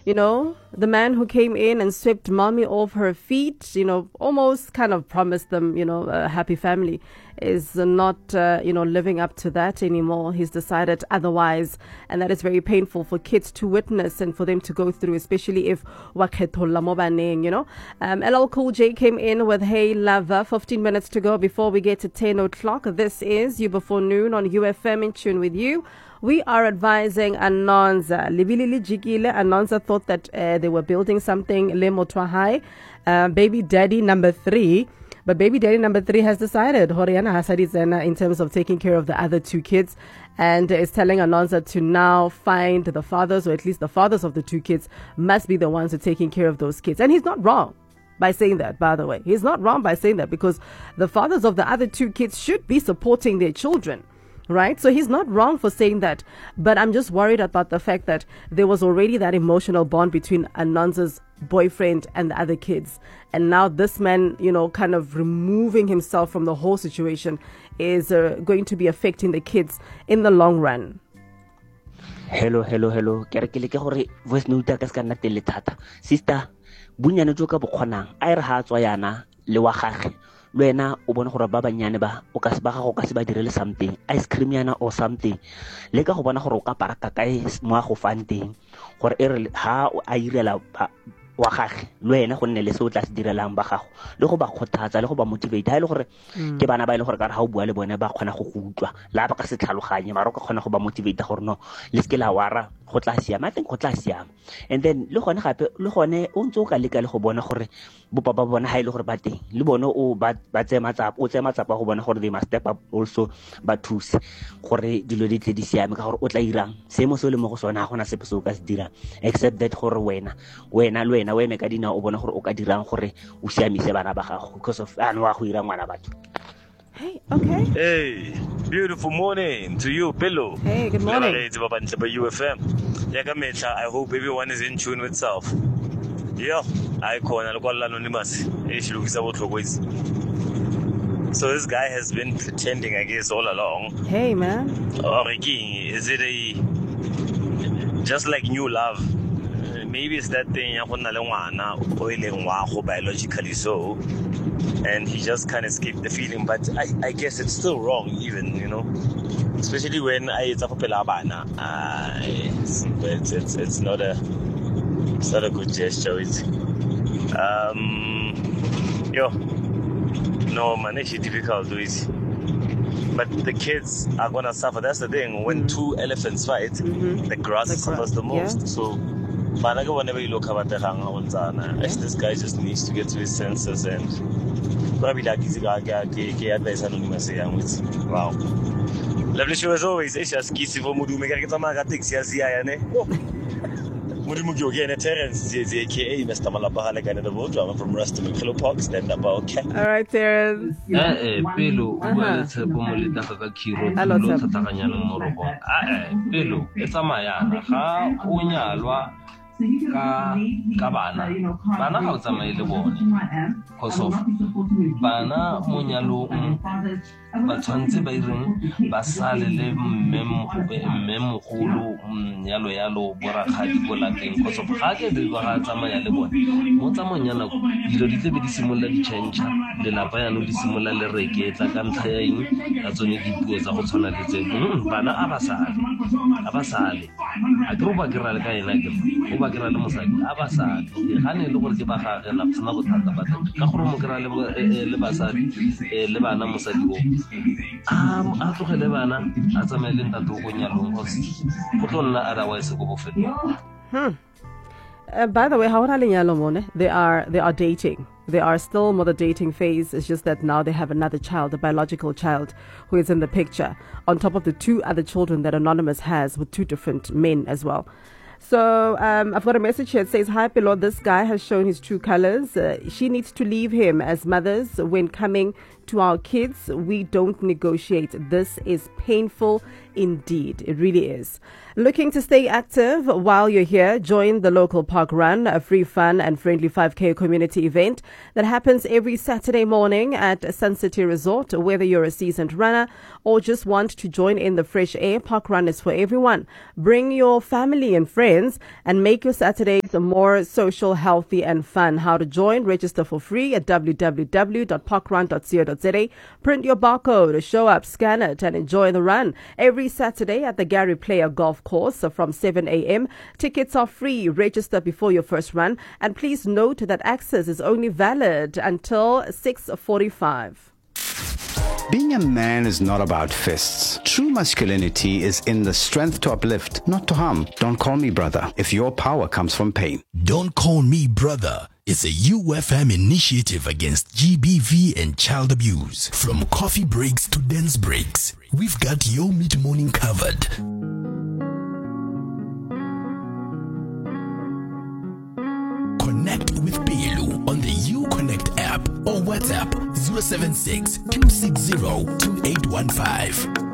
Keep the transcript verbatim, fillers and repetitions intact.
You know, the man who came in and swept mommy off her feet, you know, almost kind of promised them, you know, a happy family, is not, uh, you know, living up to that anymore. He's decided otherwise. And that is very painful for kids to witness and for them to go through, especially if wakhetholla mo baneng, you know. Um, L L Cool J came in with Hey Lover, fifteen minutes to go before we get to ten o'clock. This is You Before Noon on U F M, in tune with you. We are advising Anonza. Libilili Jikile, Anonza thought that uh, they were building something, Le Motwa High. Uh, baby daddy number three. But baby daddy number three has decided, Horiana Hasadizena, in terms of taking care of the other two kids, and is telling Anonza to now find the fathers, or at least the fathers of the two kids, must be the ones who are taking care of those kids. And he's not wrong by saying that, by the way. He's not wrong by saying that, because the fathers of the other two kids should be supporting their children. Right? So he's not wrong for saying that. But I'm just worried about the fact that there was already that emotional bond between Anonza's boyfriend and the other kids. And now this man, you know, kind of removing himself from the whole situation is uh, going to be affecting the kids in the long run. Hello, hello, hello. Ke re ke le ke gore voice note ka ska nna tele thata. Sister, bunyane jo ka bokgonang. A re ha tswa yana le wa gagwe. Lwena o bona gore ba banyane ba o ka se ba gago ka se ba direle something, ice cream yana or something, le ka go bona gore o ka paraka kae mo a go fanteng gore e re ha a irela wa gagwe lwena go nne le se o tla se direlang ba gago le go ba khothatsa le go ba motivate ha ile gore ke bana ba ile gore ka re ha o bua le bone ba khona go go utlwa la ba ka se tlhaloganye mara o ka khona go ba motivate gore no le ske la wara go tla siama. I think go tla siama. And then le gone gape le gone o ntse o ka leka le go bona gore bopa ba bona ha ile gore ba teng le bone o ba ba tsema tsapa o tsema tsapa go bona gore they must step up also ba thuse gore dilo di tle di siame ka gore o tla irang se mo se le mo go sona gona se se o ka se dira except that gore wena wena le wena we me ka dina o bona gore o ka dirang gore o siamise bana ba gago because of ano wa go ira ngwana batho. Hey, okay. Hey, beautiful morning to you, Pillow. Hey, good morning. U F M. I hope everyone is in tune with self. Yeah, I call anonymous. So this guy has been pretending, I guess, all along. Hey, man. Oh, is it a just like new love? Maybe it's that thing biologically so, and he just kind of skipped the feeling. But I, I guess it's still wrong, even, you know, especially when I it's uh, it's, it's it's it's not a it's not a good gesture. It's um yo no man, it's difficult to it. But the kids are gonna suffer. That's the thing. When mm-hmm. two elephants fight, mm-hmm. the grass the suffers the most. Yeah. So. Whenever you look at the this guy just needs to get to his senses and probably like easy advice anonymous. Wow. Lovely show as always. It's just kissy for Mudu make a magatix as Yane. Mudu again, Terence, aka Mister Malabaha, like another vote from Ruston and Kilo Park, stand up. Okay. All right, Terence. Eh, Pelo, let's have Pomolita Kiro, Tatanya Morobo. Ah, Pelo, it's a Mayana, ha, Unyalwa. Ka ka bana bana ga o tsamaye le bone cause of bana mo nyalong ba tshwantse ba ireng ba sale le mmemogolo nyalo yalo bora khadi go lateng cause of ga ke di ba tsamaya le bone mo tsamanyana dilo di tle be di simolla di change le lapa ya no di simolla le reketla ka ntlha ya eng ka tsone dipuo tsa go tshwana le tse bana a ba sale a ba sale a tro ba kira le ka ena ke o ba kira le mosadi a ba sale ga ne le gore ke ba gage la tsena go thata ba ka gore mo kira le le basadi le bana mosadi go um a tlogele bana a tsamaye le ntato go nyalong go go tlolla otherwise go bofelo. Hmm. Uh, by the way, how are they? They are they are dating. They are still more the dating phase. It's just that now they have another child, a biological child, who is in the picture, on top of the two other children that Anonymous has with two different men as well. So um, I've got a message here. It says, hi, Pilot, this guy has shown his true colors. Uh, she needs to leave him as mothers when coming to our kids, we don't negotiate. This is painful indeed. It really is. Looking to stay active while you're here? Join the local park run, a free, fun and friendly five K community event that happens every Saturday morning at Sun City Resort. Whether you're a seasoned runner or just want to join in the fresh air, Park Run is for everyone. Bring your family and friends and make your Saturdays more social, healthy and fun. How to join? Register for free at w w w dot parkrun dot co dot z a. Print your barcode, show up, scan it and enjoy the run. Every Saturday at the Gary Player Golf Course from seven a m Tickets are free. Register before your first run, and please note that access is only valid until six forty-five. Being a man is not about fists. True masculinity is in the strength to uplift, not to harm. Don't call me brother if your power comes from pain. Don't Call Me Brother is a U F M initiative against G B V and child abuse. From coffee breaks to dance breaks, we've got your mid-morning covered. Connect with Pelu on the UConnect app or WhatsApp zero seven six two six zero two eight one five.